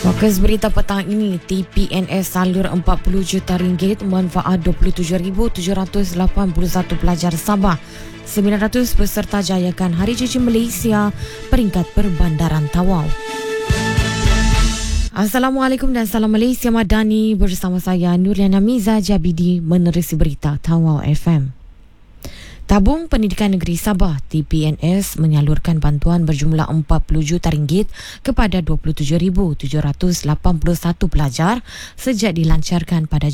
Fokus berita petang ini, TPNS salur RM40 juta, manfaat 27,781 pelajar Sabah. 900 peserta jayakan Hari Cuci Malaysia, peringkat Perbandaran Tawau. Assalamualaikum dan salam Malaysia Madani, bersama saya Nuriana Miza Jabidi menerusi berita Tawau FM. Tabung Pendidikan Negeri Sabah TPNS menyalurkan bantuan berjumlah RM40 juta kepada 27,781 pelajar sejak dilancarkan pada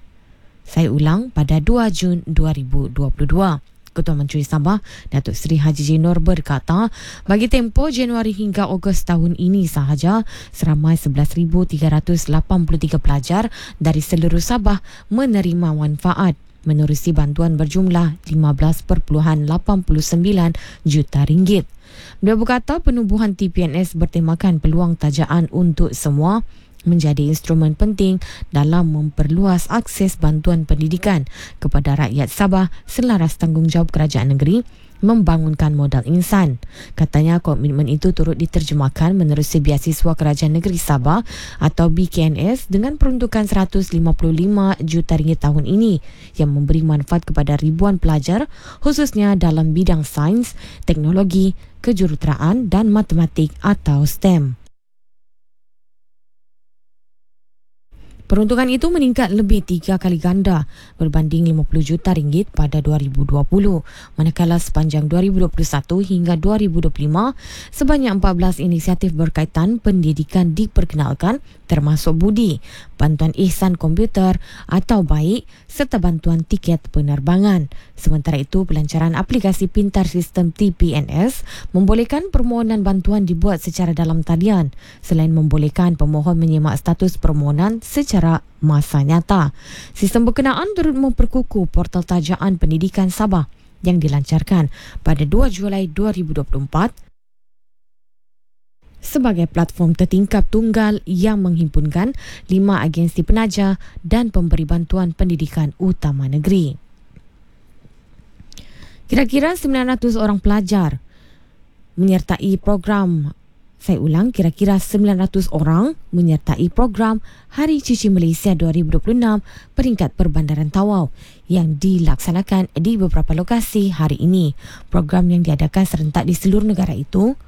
pada 2 Jun 2022. Ketua Menteri Sabah, Datuk Seri Haji J. Noor berkata, bagi tempoh Januari hingga Ogos tahun ini sahaja, seramai 11,383 pelajar dari seluruh Sabah menerima manfaat menerusi bantuan berjumlah RM15.89 juta. Beliau berkata penubuhan TPNS bertemakan peluang tajaan untuk semua menjadi instrumen penting dalam memperluas akses bantuan pendidikan kepada rakyat Sabah selaras tanggungjawab kerajaan negeri membangunkan modal insan. Katanya komitmen itu turut diterjemahkan menerusi Beasiswa Kerajaan Negeri Sabah atau BKNS dengan peruntukan RM155 juta tahun ini yang memberi manfaat kepada ribuan pelajar khususnya dalam bidang sains, teknologi, kejuruteraan dan matematik atau STEM. Peruntukan itu meningkat lebih 3 kali ganda berbanding RM50 juta pada 2020. Manakala sepanjang 2021 hingga 2025, sebanyak 14 inisiatif berkaitan pendidikan diperkenalkan termasuk budi, bantuan ihsan komputer atau baik serta bantuan tiket penerbangan. Sementara itu, pelancaran aplikasi pintar sistem TPNS membolehkan permohonan bantuan dibuat secara dalam talian selain membolehkan pemohon menyemak status permohonan secara masa nyata. Sistem berkenaan turut memperkukuh portal tajaan pendidikan Sabah yang dilancarkan pada 2 Julai 2024 sebagai platform tertingkap tunggal yang menghimpunkan 5 agensi penaja dan pemberi bantuan pendidikan utama negeri. Kira-kira 900 orang pelajar menyertai program kira-kira 900 orang menyertai program Hari Cuci Malaysia 2026 peringkat Perbandaran Tawau yang dilaksanakan di beberapa lokasi hari ini. Program yang diadakan serentak di seluruh negara itu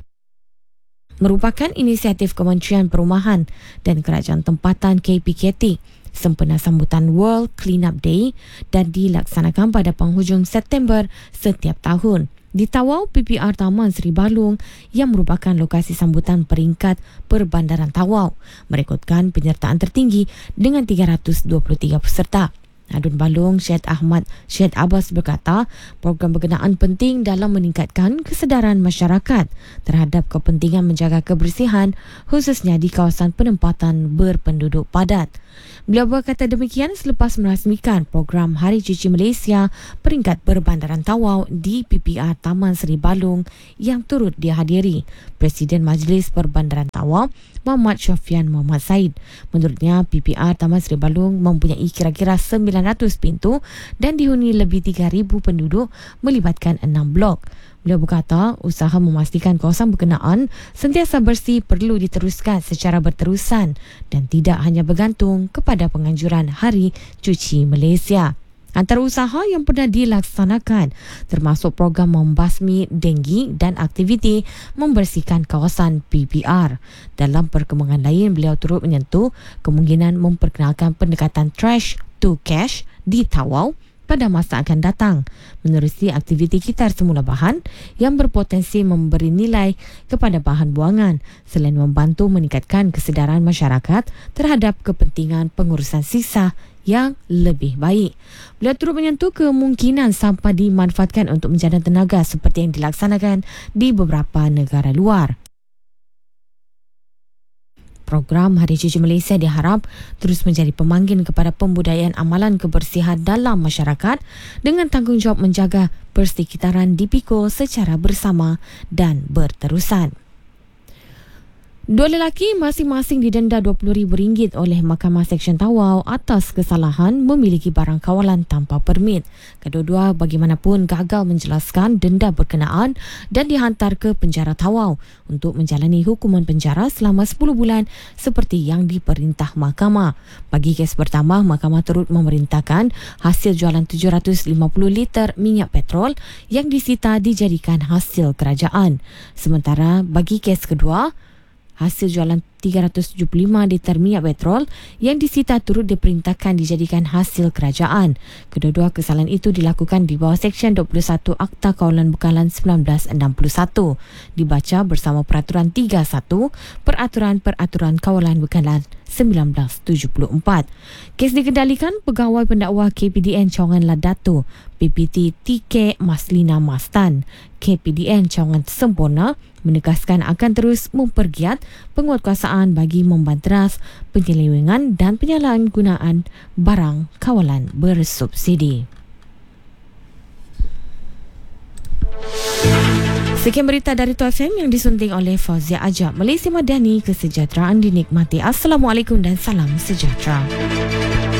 merupakan inisiatif Kementerian Perumahan dan Kerajaan Tempatan KPKT sempena sambutan World Cleanup Day dan dilaksanakan pada penghujung September setiap tahun. Di Tawau, PPR Taman Seri Balung yang merupakan lokasi sambutan peringkat Perbandaran Tawau merekodkan penyertaan tertinggi dengan 323 peserta. Adun Balung Syed Abbas berkata program berkenaan penting dalam meningkatkan kesedaran masyarakat terhadap kepentingan menjaga kebersihan khususnya di kawasan penempatan berpenduduk padat. Beliau berkata demikian selepas merasmikan program Hari Cuci Malaysia peringkat Perbandaran Tawau di PPR Taman Seri Balung yang turut dihadiri Presiden Majlis Perbandaran Tawau Muhammad Syafian Muhammad Said. Menurutnya, PPR Taman Seri Balung mempunyai kira-kira 900 pintu dan dihuni lebih 3,000 penduduk melibatkan 6 blok. Beliau berkata, usaha memastikan kawasan berkenaan sentiasa bersih perlu diteruskan secara berterusan dan tidak hanya bergantung kepada penganjuran Hari Cuci Malaysia. Antara usaha yang pernah dilaksanakan termasuk program membasmi denggi dan aktiviti membersihkan kawasan PPR. Dalam perkembangan lain, beliau turut menyentuh kemungkinan memperkenalkan pendekatan trash to cash di Tawau pada masa akan datang menerusi aktiviti kitar semula bahan yang berpotensi memberi nilai kepada bahan buangan selain membantu meningkatkan kesedaran masyarakat terhadap kepentingan pengurusan sisa yang lebih baik. Beliau turut menyentuh kemungkinan sampah dimanfaatkan untuk menjana tenaga seperti yang dilaksanakan di beberapa negara luar. Program Hari Cuci Malaysia diharap terus menjadi pemanggil kepada pembudayaan amalan kebersihan dalam masyarakat dengan tanggungjawab menjaga persekitaran dipikul secara bersama dan berterusan. Dua lelaki masing-masing didenda RM20,000 oleh Mahkamah Seksyen Tawau atas kesalahan memiliki barang kawalan tanpa permit. Kedua-dua bagaimanapun gagal menjelaskan denda berkenaan dan dihantar ke penjara Tawau untuk menjalani hukuman penjara selama 10 bulan seperti yang diperintah mahkamah. Bagi kes pertama, mahkamah turut memerintahkan hasil jualan 750 liter minyak petrol yang disita dijadikan hasil kerajaan. Sementara bagi kes kedua, hasil jualan 375 liter minyak petrol yang disita turut diperintahkan dijadikan hasil kerajaan. Kedua-dua kesalahan itu dilakukan di bawah Seksyen 21 Akta Kawalan Bekalan 1961. Dibaca bersama Peraturan 31 Peraturan Kawalan Bekalan 1974. Kes dikendalikan Pegawai Pendakwa KPDN Cawangan Ladato, PPT TK Maslina Mastan. KPDN Cawangan Sempurna menegaskan akan terus mempergiat penguatkuasaan bagi membanteras penyelewengan dan penyalahgunaan barang kawalan bersubsidi. Sekian berita dari Tuan FM yang disunting oleh Fauzia Ajab. Malaysia Madani, kesejahteraan dinikmati. Assalamualaikum dan salam sejahtera.